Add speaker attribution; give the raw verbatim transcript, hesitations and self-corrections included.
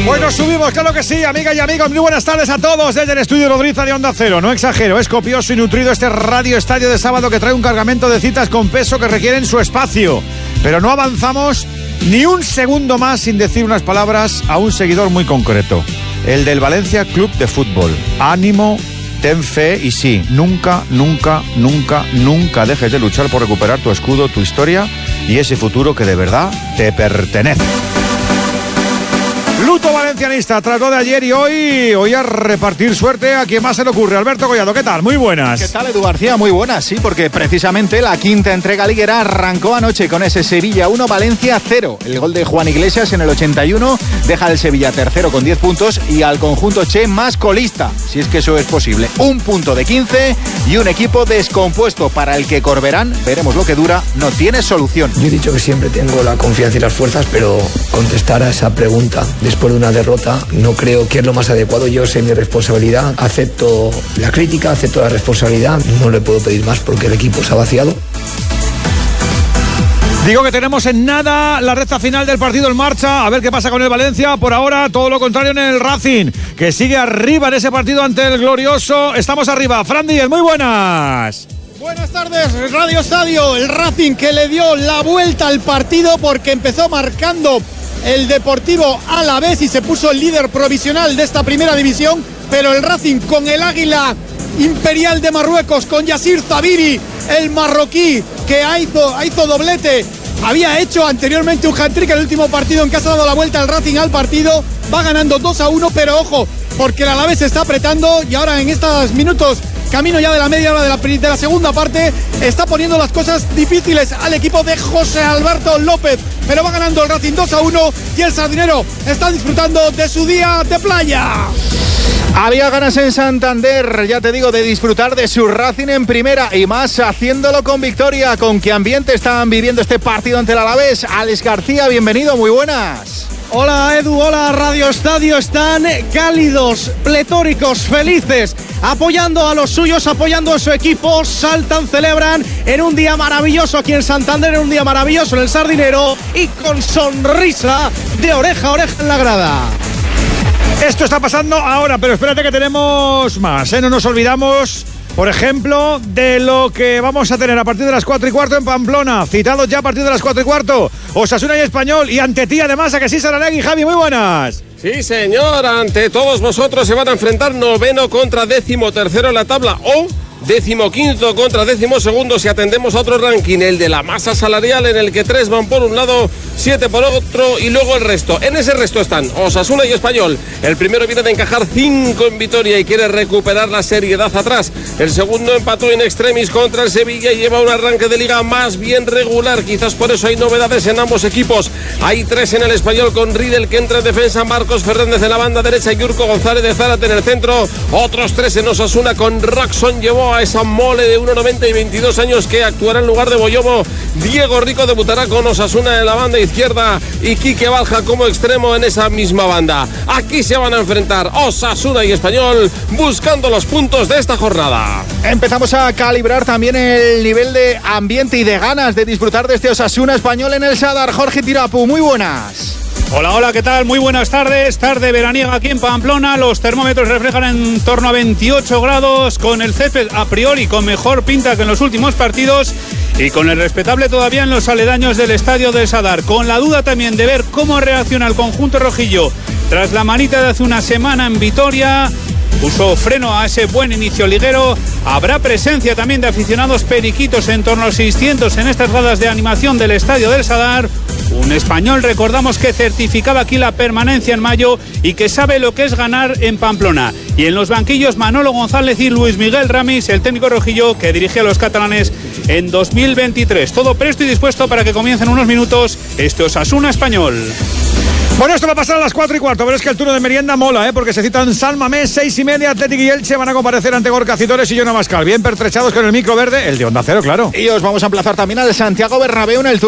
Speaker 1: Bueno, subimos, claro que sí, amigas y amigos. Muy buenas tardes a todos desde el estudio Nodriza de Onda Cero. No exagero, es copioso y nutrido este radio estadio de sábado que trae un cargamento de citas con peso que requieren su espacio. Pero no avanzamos ni un segundo más sin decir unas palabras a un seguidor muy concreto. El del Valencia Club de Fútbol. Ánimo, ten fe y sí, nunca, nunca, nunca, nunca dejes de luchar por recuperar tu escudo, tu historia y ese futuro que de verdad te pertenece. Luto valencianista, tras lo de ayer y hoy, hoy a repartir suerte a quien más se le ocurre. Alberto Collado, ¿qué tal? Muy buenas.
Speaker 2: ¿Qué tal, Edu García? Muy buenas, sí, porque precisamente la quinta entrega liguera arrancó anoche con ese Sevilla uno, Valencia cero. El gol de Juan Iglesias en el ochenta y uno deja al Sevilla tercero con diez puntos y al conjunto Che más colista, si es que eso es posible. Un punto de quince y un equipo descompuesto para el que Corberán, veremos lo que dura, no tiene solución.
Speaker 3: Yo he dicho que siempre tengo la confianza y las fuerzas, pero contestar a esa pregunta después de una derrota no creo que es lo más adecuado. Yo sé mi responsabilidad, acepto la crítica, acepto la responsabilidad, no le puedo pedir más porque el equipo se ha vaciado.
Speaker 1: Digo que tenemos en nada la recta final del partido en marcha, a ver qué pasa con el Valencia. Por ahora todo lo contrario en el Racing, que sigue arriba en ese partido ante el glorioso. Estamos arriba, Fran Díez, muy buenas.
Speaker 4: Buenas tardes, Radio Estadio. El Racing que le dio la vuelta al partido porque empezó marcando el Deportivo Alavés y se puso el líder provisional de esta primera división, pero el Racing con el Águila Imperial de Marruecos, con Yassir Zabiri, el marroquí que hizo, hizo doblete, había hecho anteriormente un hat-trick en el último partido en que ha dado la vuelta el Racing al partido, va ganando dos a uno, pero ojo, porque el Alavés se está apretando y ahora en estos minutos, camino ya de la media hora de la, de la segunda parte, está poniendo las cosas difíciles al equipo de José Alberto López, pero va ganando el Racing dos a uno y el sardinero está disfrutando de su día de playa.
Speaker 2: Había ganas en Santander, ya te digo, de disfrutar de su Racing en primera y más haciéndolo con victoria. ¿Con qué ambiente están viviendo este partido ante el Alavés? Alex García, bienvenido, muy buenas.
Speaker 4: Hola Edu, hola Radio Estadio, están cálidos, pletóricos, felices, apoyando a los suyos, apoyando a su equipo, saltan, celebran en un día maravilloso aquí en Santander, en un día maravilloso en el Sardinero y con sonrisa de oreja a oreja en la grada.
Speaker 1: Esto está pasando ahora, pero espérate que tenemos más, ¿eh? No nos olvidamos, por ejemplo, de lo que vamos a tener a partir de las cuatro y cuarto en Pamplona. Citados ya a partir de las cuatro y cuarto, Osasuna y Español. Y ante ti, además, ¿a que sí, Saralegui? Javi, muy buenas.
Speaker 5: Sí, señor, ante todos vosotros se van a enfrentar noveno contra décimo tercero en la tabla o décimo quinto contra décimo segundo si atendemos a otro ranking, el de la masa salarial, en el que tres van por un lado, siete por otro y luego el resto. En ese resto están Osasuna y Español. El primero viene de encajar cinco en Vitoria y quiere recuperar la seriedad atrás. El segundo empató in extremis contra el Sevilla y lleva un arranque de liga más bien regular. Quizás por eso hay novedades en ambos equipos. Hay tres en el Español con Riedel que entra en defensa, Marcos Fernández en la banda derecha y Yurko González de Zárate en el centro. Otros tres en Osasuna con Roxon llevó a esa mole de uno noventa y veintidós años que actuará en lugar de Boyomo. Diego Rico debutará con Osasuna en la banda izquierda y Quique Balja como extremo en esa misma banda. Aquí se van a enfrentar Osasuna y Español buscando los puntos de esta jornada.
Speaker 2: Empezamos a calibrar también el nivel de ambiente y de ganas de disfrutar de este Osasuna Español en el Sadar. Jorge Tirapu, muy buenas.
Speaker 6: Hola, hola, ¿qué tal? Muy buenas tardes. Tarde veraniega aquí en Pamplona. Los termómetros reflejan en torno a veintiocho grados, con el césped a priori con mejor pinta que en los últimos partidos y con el respetable todavía en los aledaños del estadio del Sadar. Con la duda también de ver cómo reacciona el conjunto rojillo tras la manita de hace una semana en Vitoria. Puso freno a ese buen inicio liguero. Habrá presencia también de aficionados periquitos, en torno a seiscientos en estas gradas de animación del estadio del Sadar. Un español, recordamos, que certificaba aquí la permanencia en mayo y que sabe lo que es ganar en Pamplona. Y en los banquillos Manolo González y Luis Miguel Ramis, el técnico rojillo que dirige a los catalanes en dos mil veintitrés. Todo presto y dispuesto para que comiencen unos minutos este Osasuna Español.
Speaker 1: Bueno, esto va a pasar a las cuatro y cuarto, pero es que el turno de merienda mola, ¿eh? Porque se citan San Mamés, seis y media, Atlético y Elche van a comparecer ante Gorka Citores y Jonah Bascal, bien pertrechados con el micro verde, el de Onda Cero, claro.
Speaker 2: Y os vamos a emplazar también al Santiago Bernabéu en el